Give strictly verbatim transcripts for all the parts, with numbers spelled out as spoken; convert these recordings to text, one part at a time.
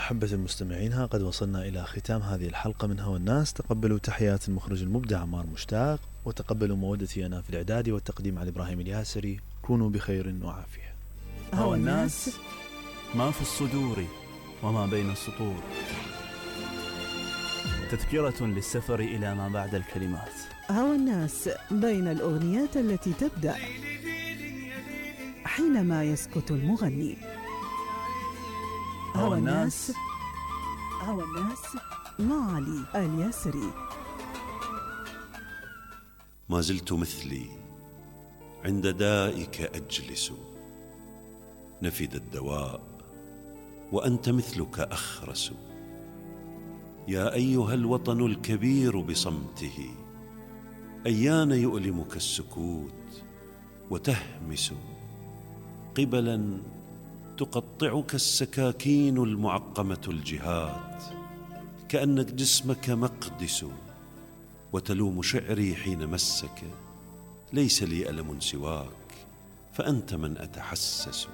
أحبة المستمعين، قد وصلنا إلى ختام هذه الحلقة من هوى الناس. تقبلوا تحيات المخرج المبدع عمار مشتاق، وتقبلوا مودتي أنا في الإعداد والتقديم على إبراهيم الياسري. كونوا بخير وعافية. هوى الناس ما في الصدور وما بين السطور، تذكرة للسفر إلى ما بعد الكلمات. هوى الناس بين الأغنيات التي تبدأ حينما يسكت المغني. هوى الناس هوى الناس مع علي الياسري. ما زلت مثلي عند دائك أجلس، نفد الدواء وأنت مثلك أخرس. يا أيها الوطن الكبير بصمته، أيان يؤلمك السكوت وتهمس، قبلا تقطعك السكاكين المعقمة الجهات، كأنك جسمك مقدس، وتلوم شعري حين مسك. ليس لي ألم سواك، فأنت من أتحسس.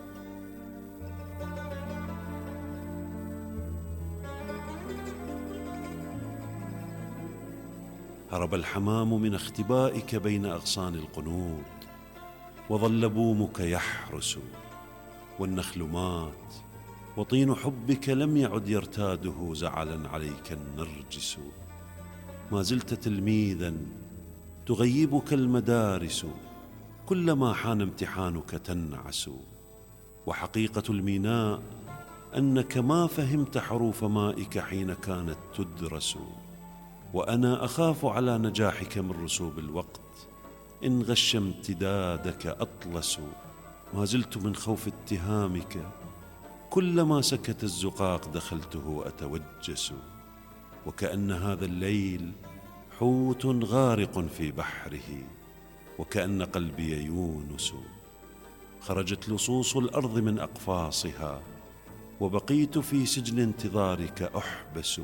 هرب الحمام من اختبائك بين أغصان القنوط، وظل بومك يحرس، والنخل مات، وطين حبك لم يعد يرتاده زعلا عليك النرجس. ما زلت تلميذا تغيبك المدارس، كلما حان امتحانك تنعس. وحقيقة الميناء أنك ما فهمت حروف مائك حين كانت تدرس. وأنا أخاف على نجاحك من رسوب الوقت، إن غش امتدادك أطلس. ما زلت من خوف اتهامك، كلما سكت الزقاق دخلته أتوجس. وكأن هذا الليل حوت غارق في بحره، وكأن قلبي يونس. خرجت لصوص الأرض من أقفاصها، وبقيت في سجن انتظارك أحبس.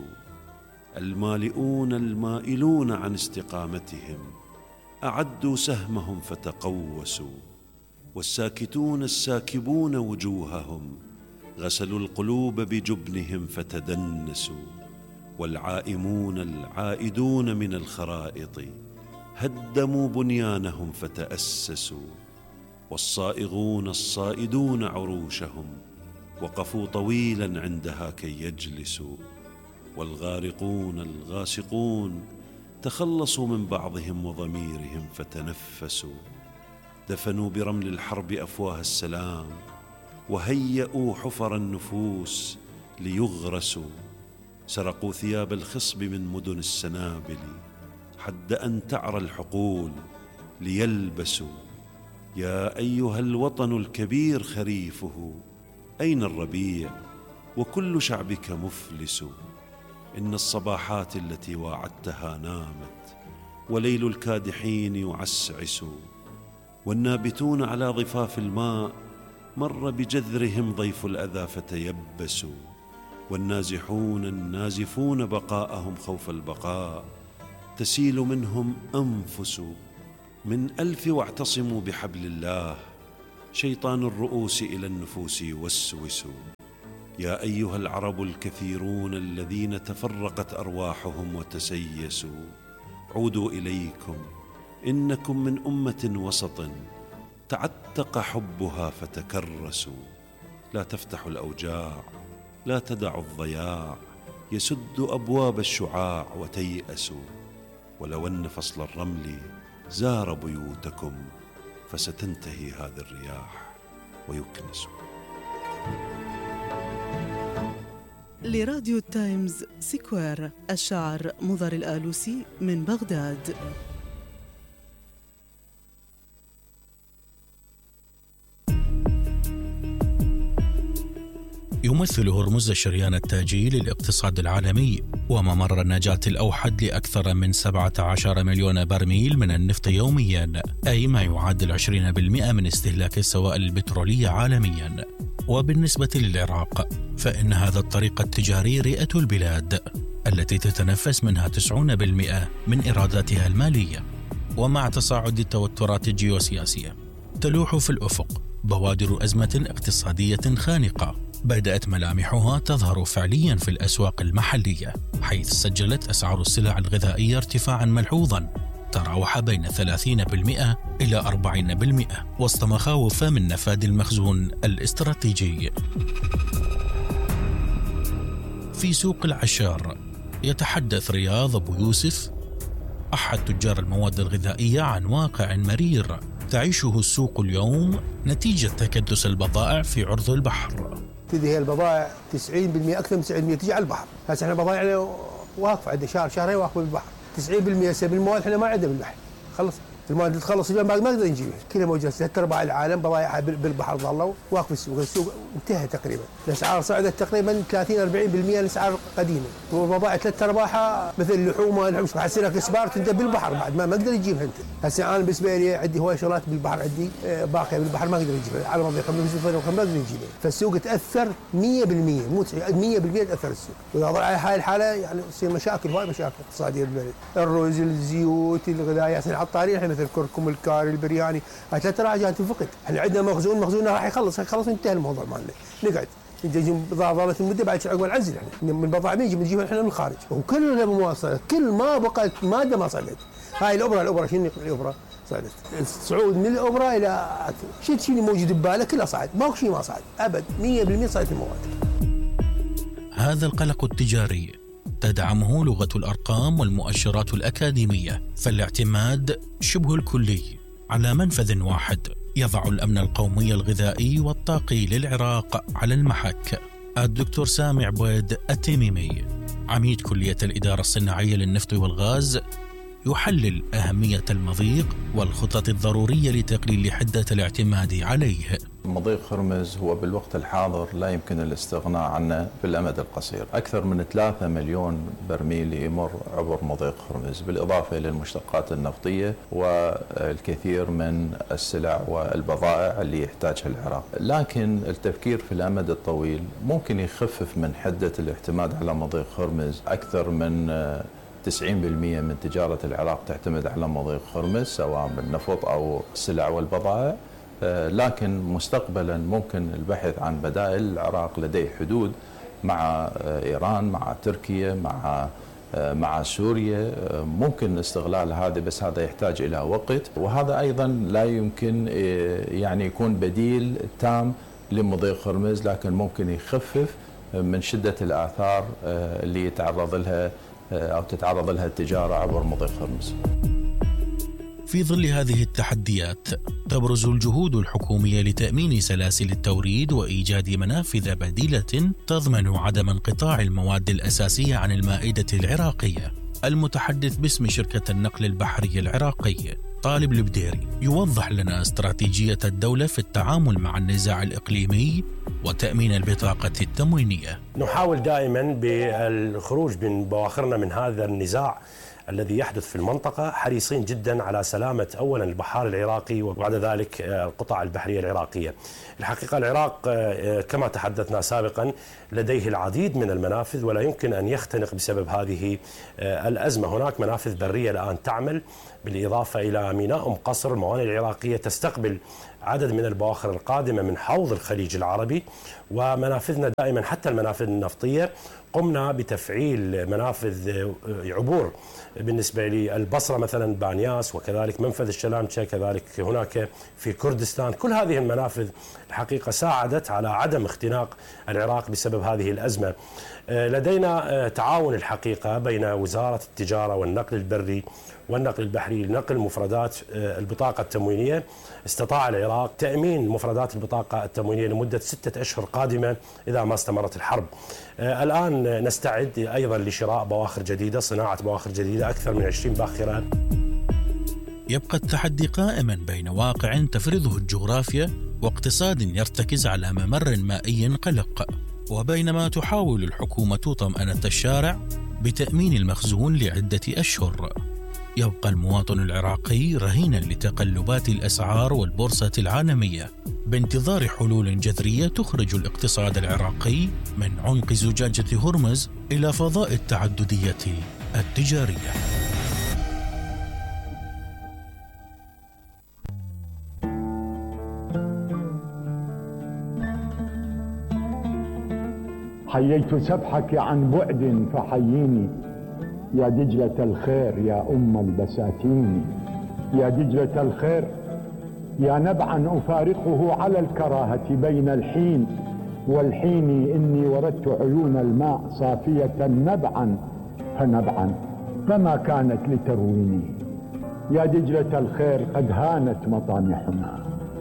المالئون المائلون عن استقامتهم أعدوا سهمهم فتقوسوا، والساكتون الساكبون وجوههم غسلوا القلوب بجبنهم فتدنسوا. والعائمون العائدون من الخرائط هدموا بنيانهم فتأسسوا. والصائغون الصائدون عروشهم وقفوا طويلا عندها كي يجلسوا. والغارقون الغاسقون تخلصوا من بعضهم وضميرهم فتنفسوا. دفنوا برمل الحرب أفواه السلام، وهيئوا حفر النفوس ليغرسوا. سرقوا ثياب الخصب من مدن السنابل حد أن تعرى الحقول ليلبسوا. يا أيها الوطن الكبير خريفه، أين الربيع وكل شعبك مفلس؟ إن الصباحات التي واعدتها نامت، وليل الكادحين يعسعس. والنابتون على ضفاف الماء مر بجذرهم ضيف الأذى فتيبسوا. والنازحون النازفون بقاءهم خوف البقاء تسيل منهم أنفس. من ألف واعتصموا بحبل الله، شيطان الرؤوس إلى النفوس يوسوس. يا أيها العرب الكثيرون الذين تفرقت أرواحهم وتسيسوا، عودوا إليكم، إنكم من أمة وسط تعتق حبها فتكرسوا. لا تفتحوا الأوجاع، لا تدعوا الضياع يسد أبواب الشعاع وتيأسوا. ولو أن فصل الرمل زار بيوتكم، فستنتهي هذه الرياح ويكنس. لراديو تايمز سكوير، الشاعر مضر الآلوسي من بغداد. يمثل هرمز الشريان التاجي للاقتصاد العالمي، وممر النجاة الأوحد لأكثر من سبعة عشر مليون برميل من النفط يوميا، أي ما يعادل عشرين بالمئة من استهلاك السوائل البترولية عالميا. وبالنسبة للعراق فإن هذا الطريق التجاري رئة البلاد التي تتنفس منها تسعين بالمئة من إيراداتها المالية. ومع تصاعد التوترات الجيوسياسية تلوح في الأفق بوادر أزمة اقتصادية خانقة بدأت ملامحها تظهر فعليا في الأسواق المحلية، حيث سجلت أسعار السلع الغذائية ارتفاعا ملحوظا تراوح بين ثلاثين بالمئة إلى أربعين بالمئة وسط مخاوف من نفاذ المخزون الاستراتيجي. في سوق العشار يتحدث رياض أبو يوسف أحد تجار المواد الغذائية عن واقع مرير تعيشه السوق اليوم نتيجة تكدس البضائع في عرض البحر. تدي هي البضائع تسعين بالمئة أكثر من تسعين بالمئة تجي على البحر. هسه احنا بضائعنا واقفة عندنا شهر شهرين واقفة بالبحر. تسعين بالمئة سبب المواد احنا ما عندنا بالبحر. خلص المواد تخلص اليوم ما نقدر نجيبها. كلها موجودة ثلاث أرباع العالم بضائعها بالبحر ظلوا واقف السوق. السوق انتهى تقريبا. الأسعار صعدت تقريبا ثلاثين أربعين بالمئة الأسعار قديمة. والبضائع ثلاث أرباعها مثل اللحوم اللحوم حسنا كسبار تنتهي بالبحر بعد ما ما أقدر أجيبها أنت. هسه أنا بالنسبة لي عندي هواي شغلات بالبحر عندي باقية بالبحر ما أقدر أجيبها. على مضيق خمسة وخمسين ما أقدر أجيبها. فالسوق تأثر مية بالمئة مو مية بالمئة تأثر السوق. وإذا ضل على هاي الحالة يعني تصير مشاكل هواي مشاكل اقتصادية بالبلد. الرز الزيوت الغذائيات العطارين احنا مثل الكركم الكاري البرياني هاي ثلاث راجعات تنفقد. احنا عندنا مخزون مخزوننا راح يخلص يخلص انتهى الموضوع مالنا. نقعد نجي ظلت المده بعد عقب نعزل احنا من بضاعه نجي بنجيبها احنا من الخارج وكلها بمواصلات كل ما بقت ماده ما صعدت. هاي الابره الابره شنو الابره صعدت الصعود من الابره الى شيء شيء موجود ببالك كله صعد ماكو شيء ما صعد ابد مية بالمئة صعدت المواد. هذا القلق التجاري تدعمه لغة الأرقام والمؤشرات الأكاديمية، فالاعتماد شبه الكلي على منفذ واحد يضع الأمن القومي الغذائي والطاقي للعراق على المحك. الدكتور سامي عبيد التميمي عميد كلية الإدارة الصناعية للنفط والغاز يحلل أهمية المضيق والخطط الضرورية لتقليل حدة الاعتماد عليه. مضيق هرمز هو بالوقت الحاضر لا يمكن الاستغناء عنه في الأمد القصير. أكثر من ثلاثة مليون برميل يمر عبر مضيق هرمز بالإضافة إلى المشتقات النفطية والكثير من السلع والبضائع اللي يحتاجها العراق. لكن التفكير في الأمد الطويل ممكن يخفف من حدة الاعتماد على مضيق هرمز. أكثر من تسعين بالمئة من تجارة العراق تعتمد على مضيق هرمز سواء بالنفط أو السلع والبضائع. لكن مستقبلا ممكن البحث عن بدائل. العراق لديه حدود مع إيران مع تركيا مع مع سوريا ممكن استغلال هذا بس هذا يحتاج إلى وقت وهذا أيضا لا يمكن يعني يكون بديل تام لمضيق هرمز لكن ممكن يخفف من شدة الآثار اللي يتعرض لها أو تتعرض لها التجارة عبر مضيق هرمز. في ظل هذه التحديات تبرز الجهود الحكومية لتأمين سلاسل التوريد وإيجاد منافذ بديلة تضمن عدم انقطاع المواد الأساسية عن المائدة العراقية. المتحدث باسم شركة النقل البحري العراقي طالب البديري يوضح لنا استراتيجية الدولة في التعامل مع النزاع الإقليمي وتأمين البطاقة التموينية. نحاول دائما بالخروج من بواخرنا من هذا النزاع الذي يحدث في المنطقة، حريصين جدا على سلامة أولا البحار العراقي وبعد ذلك القطع البحرية العراقية. الحقيقة العراق كما تحدثنا سابقا لديه العديد من المنافذ ولا يمكن أن يختنق بسبب هذه الأزمة. هناك منافذ برية الآن تعمل بالإضافة إلى ميناء أم قصر. الموانئ العراقية تستقبل عدد من البواخر القادمة من حوض الخليج العربي، ومنافذنا دائما حتى المنافذ النفطية قمنا بتفعيل منافذ عبور بالنسبة للبصرة مثلا بانياس وكذلك منفذ الشلامشة، كذلك هناك في كردستان. كل هذه المنافذ الحقيقة ساعدت على عدم اختناق العراق بسبب هذه الأزمة. لدينا تعاون الحقيقة بين وزارة التجارة والنقل البري والنقل البحري لنقل مفردات البطاقة التموينية. استطاع العراق تأمين مفردات البطاقة التموينية لمدة ستة أشهر قادمة إذا ما استمرت الحرب. الآن نستعد أيضا لشراء بواخر جديدة، صناعة بواخر جديدة أكثر من عشرين باخرة. يبقى التحدي قائما بين واقع تفرضه الجغرافيا واقتصاد يرتكز على ممر مائي قلق، وبينما تحاول الحكومة طمأنة الشارع بتأمين المخزون لعدة أشهر. يبقى المواطن العراقي رهينا لتقلبات الأسعار والبورصة العالمية بانتظار حلول جذرية تخرج الاقتصاد العراقي من عنق زجاجة هرمز إلى فضاء التعددية التجارية. حييت سبحك عن بعد فحييني يا دجلة الخير يا أم البساتين. يا دجلة الخير يا نبعا أفارقه على الكراهة بين الحين والحين، إني وردت عيون الماء صافية نبعا فنبعا فما كانت لترويني. يا دجلة الخير قد هانت مطامحنا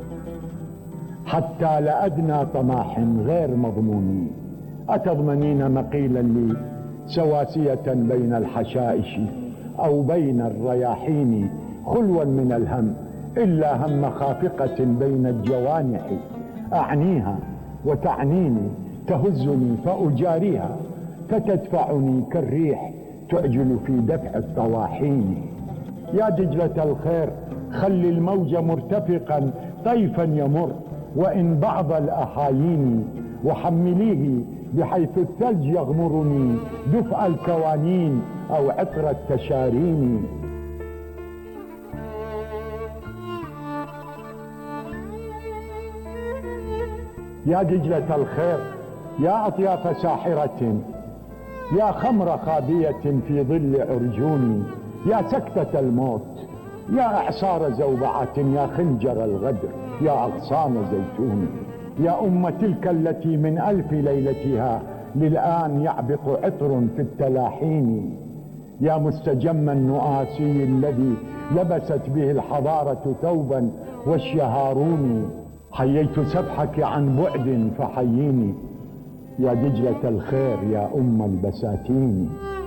حتى لأدنى طماح غير مضمون. أتضمنين مقيلا لي سواسية بين الحشائش أو بين الرياحين، خلوا من الهم إلا هم خافقة بين الجوانح. أعنيها وتعنيني تهزني فأجاريها، فتدفعني كالريح تعجل في دفع الطواحين. يا دجلة الخير خل الموج مرتفقا طيفا يمر وإن بعض الأحايين، وحمليه بحيث الثلج يغمرني دفء الكوانين أو عطر التشارين. يا دجلة الخير يا أطياف ساحرة، يا خمر خابية في ظل عرجوني، يا سكتة الموت، يا إعصار زوبعة، يا خنجر الغدر، يا أغصان زيتون. يا أم تلك التي من ألف ليلتها للآن يعبق عطر في التلاحين. يا مستجم النؤاسي الذي لبست به الحضارة ثوبا والشهارون. حييت سبحك عن بعد فحييني يا دجلة الخير يا أم البساتين.